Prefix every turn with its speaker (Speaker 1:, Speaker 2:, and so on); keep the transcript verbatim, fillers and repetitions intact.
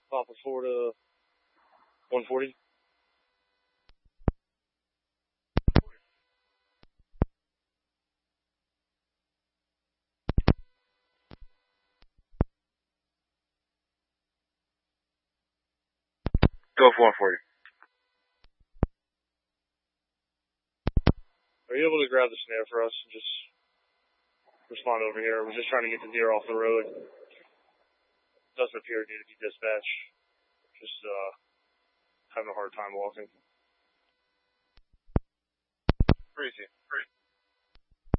Speaker 1: Papa four to one forty. Go for one forty. Are you able to grab the snare for us and just respond over here? We're just trying to get the deer off the road. Doesn't appear to need to be dispatched. Just uh, having a hard time walking. Breezy.